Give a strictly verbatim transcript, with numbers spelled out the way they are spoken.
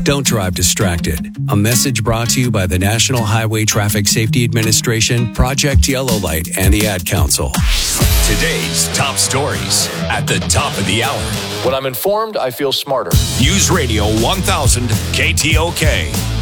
Don't drive distracted. A message brought to you by the National Highway Traffic Safety Administration, Project Yellow Light, and the Ad Council. Today's top stories at the top of the hour. When I'm informed, I feel smarter. News Radio one thousand K T O K.